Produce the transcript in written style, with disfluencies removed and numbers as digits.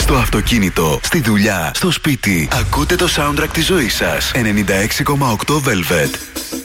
Στο αυτοκίνητο, στη δουλειά, στο σπίτι. Ακούτε το soundtrack της ζωής σας. 96,8 Velvet.